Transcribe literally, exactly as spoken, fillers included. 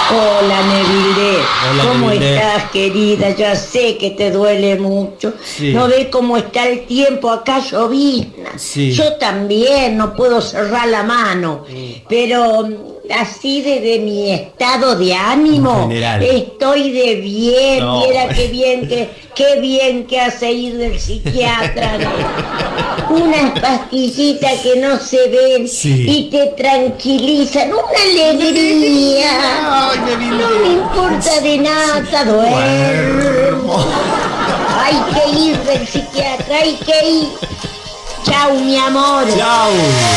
Hola, Neville. Hola, ¿Cómo Neville. estás, querida? Ya sé que te duele mucho. Sí. ¿No ves cómo está el tiempo? Acá llovizna. Sí. Yo también no puedo cerrar la mano. Pero mm, así desde mi estado de ánimo, En general. estoy de bien. No. Mira qué bien que, qué bien que hace ir del psiquiatra. Unas pastillitas que no se ven Sí. y te tranquilizan. Una alegría. Ay, Neville. No me importa de nada, duermo. Hay que ir del psiquiatra, hay que ir. Chau, mi amor. Chao.